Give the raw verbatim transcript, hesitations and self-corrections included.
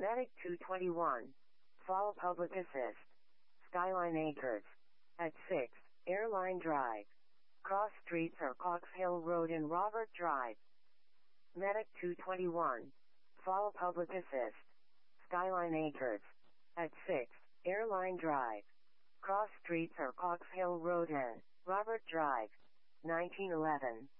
Medic two twenty-one. Fall Public Assist. Skyline Acres. At six, Airline Drive. Cross streets are Cox Hill Road and Robert Drive. Medic two twenty-one. Fall Public Assist. Skyline Acres. At six, Airline Drive. Cross streets are Cox Hill Road and Robert Drive. nineteen eleven.